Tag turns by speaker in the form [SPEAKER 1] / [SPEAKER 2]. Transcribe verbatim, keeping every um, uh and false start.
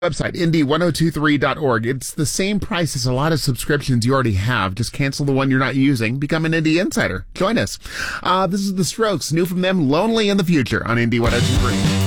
[SPEAKER 1] Website, indy ten twenty-three dot org. It's the same price as a lot of subscriptions you already have. Just cancel the one you're not using. Become an Indie Insider. Join us. Uh, this is The Strokes. New from them, Lonely in the Future on Indy ten twenty-three.